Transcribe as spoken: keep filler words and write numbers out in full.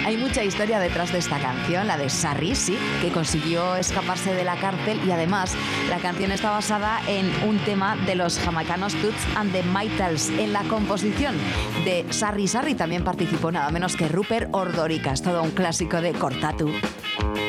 Hay mucha historia detrás de esta canción, la de Sarrisi, que consiguió escaparse de la cárcel, y además la canción está basada en un tema de los jamaicanos Toots and the Maytals. En la composición de Sarri Sarri también participó nada menos que Rupert Ordorica. Es todo un clásico de Cortatu.